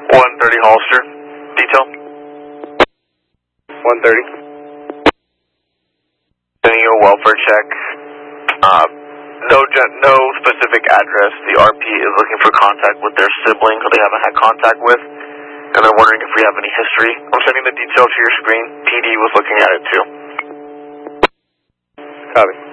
130 Hollister. Detail. 130. Sending you a welfare check. No specific address. The RP is looking for contact with their sibling who they haven't had contact with, and they're wondering if we have any history. I'm sending the detail to your screen. PD was looking at it too. Copy.